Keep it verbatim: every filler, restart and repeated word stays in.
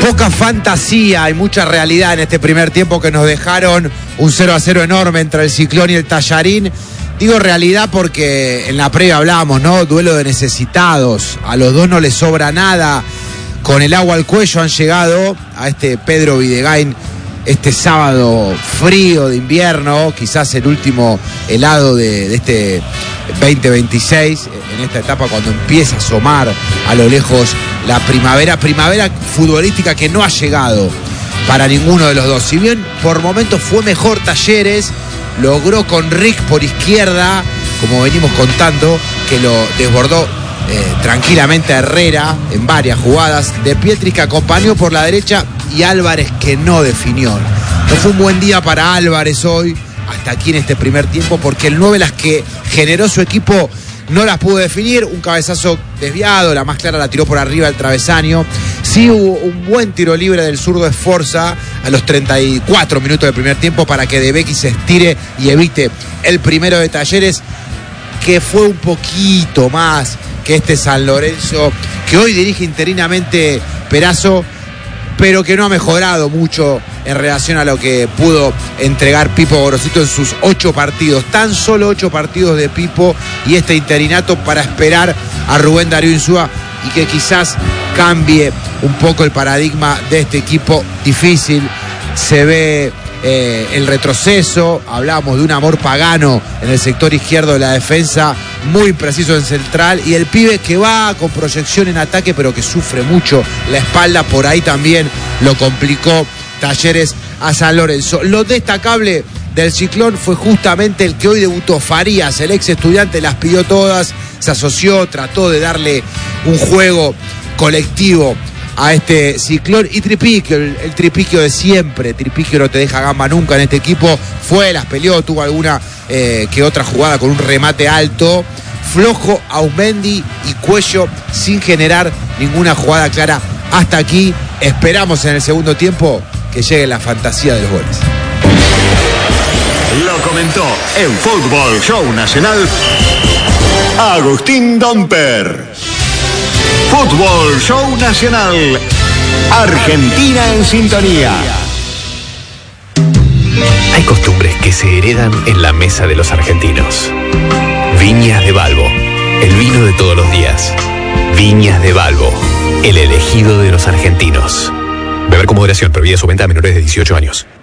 Poca fantasía y mucha realidad en este primer tiempo que nos dejaron un cero a cero enorme entre el Ciclón y el Tallarín. Digo realidad porque en la previa hablábamos, ¿no? Duelo de necesitados. A los dos no les sobra nada. Con el agua al cuello han llegado a este Pedro Videgain este sábado frío de invierno, quizás el último helado de, de este veinte veintiséis, en esta etapa cuando empieza a asomar a lo lejos la primavera, primavera futbolística que no ha llegado para ninguno de los dos. Si bien por momentos fue mejor Talleres, logró con Rick por izquierda, como venimos contando, que lo desbordó eh, tranquilamente a Herrera en varias jugadas. De Pietri que acompañó por la derecha y Álvarez que no definió. No fue un buen día para Álvarez hoy, hasta aquí en este primer tiempo, porque el nueve las que generó su equipo no las pudo definir. Un cabezazo desviado, la más clara la tiró por arriba del travesaño. Sí hubo un buen tiro libre del zurdo Esforza a los treinta y cuatro minutos del primer tiempo para que De Becchi se estire y evite el primero de Talleres, que fue un poquito más que este San Lorenzo, que hoy dirige interinamente Perazo, pero que no ha mejorado mucho en relación a lo que pudo entregar Pipo Gorosito en sus ocho partidos. Tan solo ocho partidos de Pipo y este interinato para esperar a Rubén Darío Insúa y que quizás cambie un poco el paradigma de este equipo difícil. Se ve eh, el retroceso, hablamos de un amor pagano en el sector izquierdo de la defensa, muy preciso en central, y el pibe que va con proyección en ataque pero que sufre mucho la espalda, por ahí también lo complicó Talleres a San Lorenzo. Lo destacable del Ciclón fue justamente el que hoy debutó Farías, el ex Estudiante, las pidió todas, se asoció, trató de darle un juego colectivo a este Ciclón, y Tripiquio, el, el Tripiquio de siempre. Tripiquio no te deja gamba nunca en este equipo, fue, las peleó, tuvo alguna eh, que otra jugada con un remate alto, flojo Aumendi y Cuello sin generar ninguna jugada clara hasta aquí. Esperamos en el segundo tiempo que llegue la fantasía de los goles. Lo comentó en Fútbol Show Nacional Agustín Domper. Fútbol Show Nacional, Argentina en sintonía. Hay costumbres que se heredan en la mesa de los argentinos. Viñas de Balbo, el vino de todos los días. Viñas de Balbo, el elegido de los argentinos. Beber con moderación, prohibida su venta a menores de dieciocho años.